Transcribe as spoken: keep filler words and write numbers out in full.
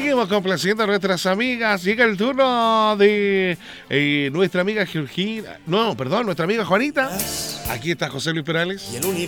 Seguimos complaciendo a nuestras amigas. Llega el turno de eh, nuestra amiga Georgina. No, perdón, nuestra amiga Juanita. Aquí está José Luis Perales.